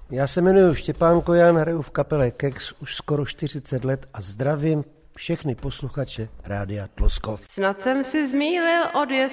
Já se jmenuji Štěpán Kojan, hraju v kapele Kex už skoro 40 let a zdravím všechny posluchače Rádia Tloskov. Snad jsem si zmýlil odjezd